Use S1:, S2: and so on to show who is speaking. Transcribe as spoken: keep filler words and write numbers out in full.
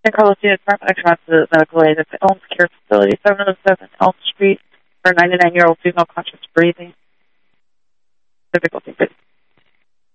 S1: San Carlos Unit Paramedics are on to medical aid at the Elms Care Facility, seven oh seven Elm Street, for a ninety-nine-year-old female conscious breathing. Difficulty breathing.